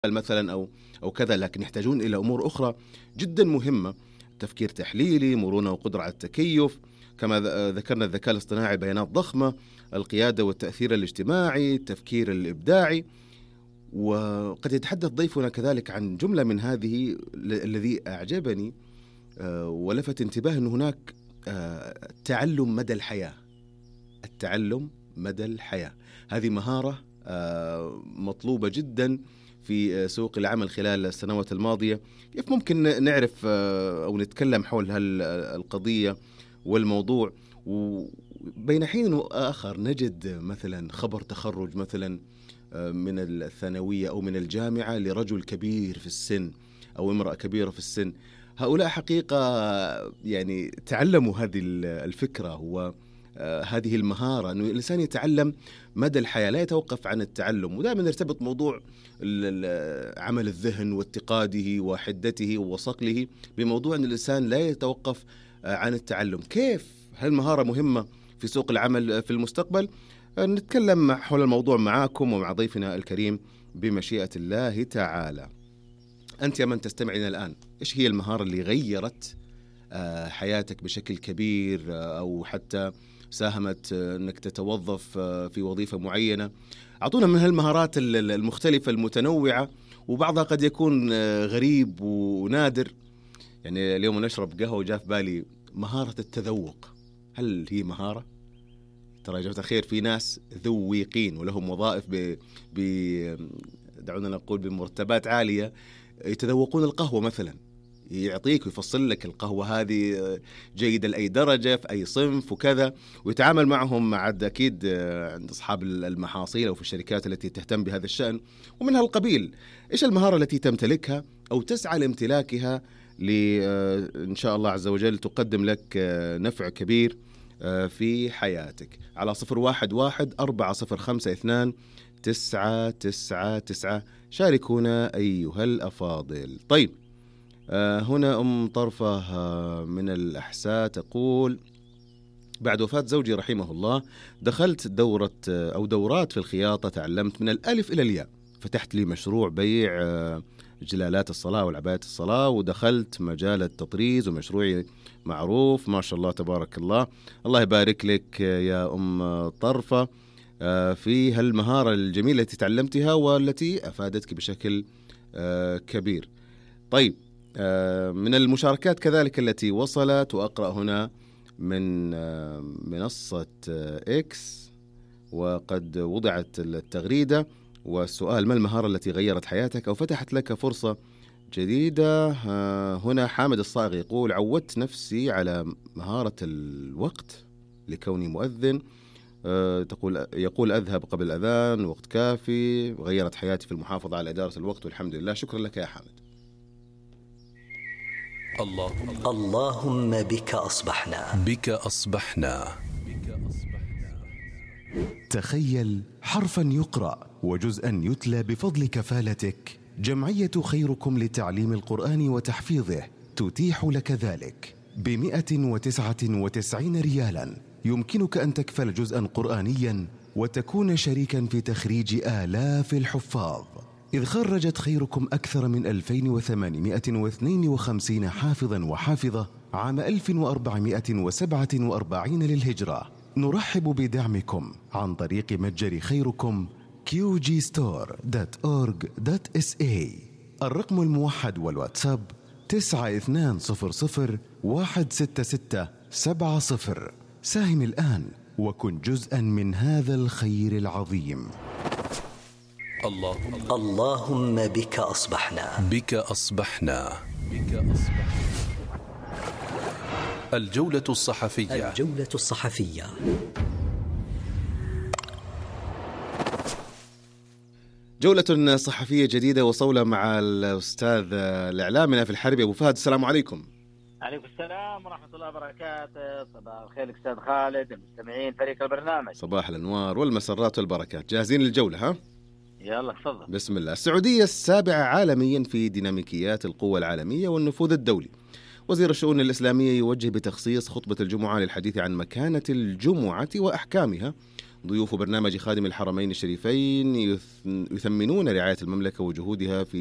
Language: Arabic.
مثلا أو كذا، لكن يحتاجون إلى أمور أخرى جدا مهمة: تفكير تحليلي، مرونة وقدرة على التكيف، كما ذكرنا الذكاء الاصطناعي، بيانات ضخمة، القيادة والتأثير الاجتماعي، التفكير الإبداعي. وقد يتحدث ضيفنا كذلك عن جملة من هذه الذي أعجبني ولفت انتباه، أن هناك تعلم مدى الحياة. التعلم مدى الحياة هذه مهارة مطلوبة جدا في سوق العمل خلال السنوات الماضية. كيف ممكن نعرف أو نتكلم حول هالقضية والموضوع، وبين حين وآخر نجد مثلا خبر تخرج مثلا من الثانوية أو من الجامعة لرجل كبير في السن أو امرأة كبيرة في السن. هؤلاء حقيقة يعني تعلموا هذه الفكرة وهذه المهارة، أنه الإنسان يتعلم مدى الحياة، لا يتوقف عن التعلم. ودائما نرتبط موضوع عمل الذهن واتقاده وحدته وصقله بموضوع أن الإنسان لا يتوقف عن التعلم. كيف هالمهارة مهمة في سوق العمل في المستقبل؟ نتكلم حول الموضوع معاكم ومع ضيفنا الكريم بمشيئة الله تعالى. أنت يا من تستمعين الآن، إيش هي المهارة اللي غيرت حياتك بشكل كبير، أو حتى ساهمت أنك تتوظف في وظيفة معينة؟ أعطونا من هالمهارات المختلفة المتنوعة، وبعضها قد يكون غريب ونادر. يعني اليوم نشرب قهوة وجاء في بالي مهارة التذوق. هل هي مهارة؟ ترى يا جماعة الخير في ناس ذويقين ولهم وظائف دعونا نقول بمرتبات عالية، يتذوقون القهوة مثلا، يعطيك ويفصل لك القهوة هذه جيدة لأي درجة في أي صنف وكذا، ويتعامل معهم عند أكيد عند أصحاب المحاصيل أو في الشركات التي تهتم بهذا الشأن ومن هالقبيل. إيش المهارة التي تمتلكها أو تسعى لامتلاكها إن شاء الله عز وجل تقدم لك نفع كبير في حياتك؟ على 011-405-2-999 شاركونا أيها الأفاضل. طيب، هنا أم طرفة من الأحساء تقول: بعد وفاة زوجي رحمه الله دخلت دورة أو دورات في الخياطة، تعلمت من الألف إلى الياء، فتحت لي مشروع بيع جلالات الصلاة والعبايات الصلاة، ودخلت مجال التطريز ومشروعي معروف ما شاء الله تبارك الله. الله يبارك لك يا أم طرفة في هالمهارة الجميلة التي تعلمتها والتي أفادتك بشكل كبير. طيب، من المشاركات كذلك التي وصلت، وأقرأ هنا من منصة إكس، وقد وضعت التغريدة والسؤال: ما المهارة التي غيرت حياتك أو فتحت لك فرصة جديدة؟ هنا حامد الصاغ يقول: عودت نفسي على مهارة الوقت لكوني مؤذن. يقول أذهب قبل الأذان، وقت كافي، غيرت حياتي في المحافظة على إدارة الوقت والحمد لله. شكرا لك يا حامد. اللهم بك أصبحنا. تخيل حرفا يقرأ وجزءا يتلى بفضل كفالتك. جمعية خيركم لتعليم القرآن وتحفيظه تتيح لك ذلك ب199 ريالا. يمكنك أن تكفل جزءا قرآنيا وتكون شريكا في تخريج آلاف الحفاظ، إذ خرجت خيركم أكثر من 2852 حافظا وحافظة عام 1447 للهجرة. نرحب بدعمكم عن طريق متجر خيركم qgstore.org.sa. الرقم الموحد والواتساب 9200166770. ساهم الآن وكن جزءا من هذا الخير العظيم. اللهم بك أصبحنا. الجولة الصحفية. جولة صحفية جديدة وصولة مع الأستاذ الإعلامي في الحربي أبو فهد. السلام عليكم. عليكم السلام ورحمة الله وبركاته. صباح الخير أستاذ خالد، المستمعين، فريق البرنامج. صباح الأنوار والمسرات والبركات. جاهزين للجولة ها؟ يلا تفضل. بسم الله. السعودية السابعة عالميا في ديناميكيات القوى العالمية والنفوذ الدولي. وزير الشؤون الإسلامية يوجه بتخصيص خطبة الجمعة للحديث عن مكانة الجمعة وأحكامها ضيوف برنامج خادم الحرمين الشريفين يثمنون رعاية المملكة وجهودها في